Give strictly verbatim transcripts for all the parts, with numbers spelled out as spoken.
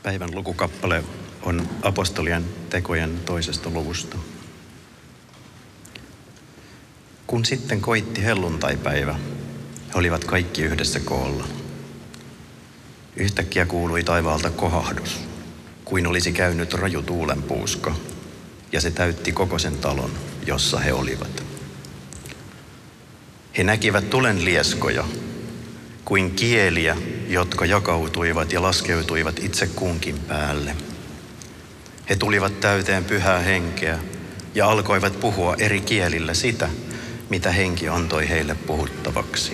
Päivän lukukappale on apostolien tekojen toisesta luvusta. Kun sitten koitti helluntaipäivä, he olivat kaikki yhdessä koolla. Yhtäkkiä kuului taivaalta kohahdus, kuin olisi käynyt raju tuulenpuuska, ja se täytti koko sen talon, jossa he olivat. He näkivät tulen lieskoja, kuin kieliä, jotka jakautuivat ja laskeutuivat itse kunkin päälle. He tulivat täyteen pyhää henkeä ja alkoivat puhua eri kielillä sitä, mitä henki antoi heille puhuttavaksi.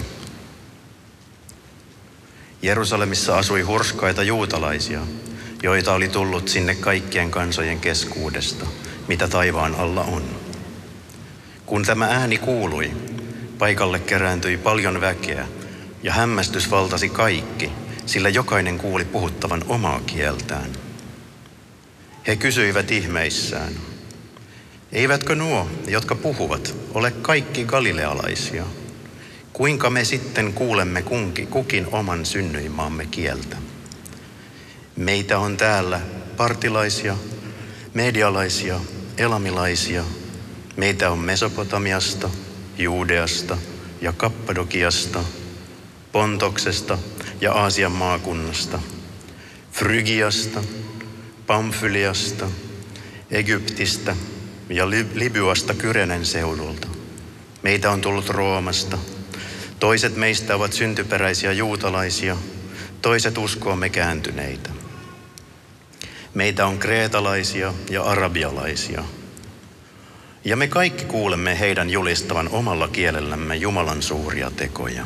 Jerusalemissa asui hurskaita juutalaisia, joita oli tullut sinne kaikkien kansojen keskuudesta, mitä taivaan alla on. Kun tämä ääni kuului, paikalle kerääntyi paljon väkeä, ja hämmästys valtasi kaikki, sillä jokainen kuuli puhuttavan omaa kieltään. He kysyivät ihmeissään, eivätkö nuo, jotka puhuvat, ole kaikki galilealaisia? Kuinka me sitten kuulemme kukin oman synnyinmaamme kieltä? Meitä on täällä partilaisia, medialaisia, elamilaisia. Meitä on Mesopotamiasta, Juudeasta ja Kappadokiasta, Pontoksesta ja Aasian maakunnasta, Frygiasta, Pamfyliasta, Egyptistä ja Libyasta Kyrenen seudulta. Meitä on tullut Roomasta. Toiset meistä ovat syntyperäisiä juutalaisia, toiset uskoomme kääntyneitä. Meitä on kreetalaisia ja arabialaisia. Ja me kaikki kuulemme heidän julistavan omalla kielellämme Jumalan suuria tekoja.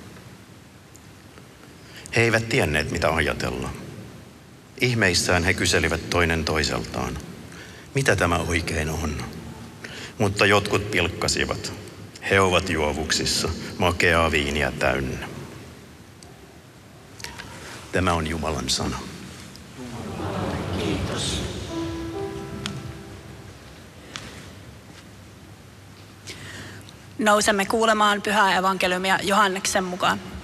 He eivät tienneet, mitä ajatella. Ihmeissään he kyselivät toinen toiseltaan, mitä tämä oikein on. Mutta jotkut pilkkasivat. He ovat juovuksissa, makeaa viiniä täynnä. Tämä on Jumalan sana. Kiitos. Nousemme kuulemaan pyhää evankeliumia Johanneksen mukaan.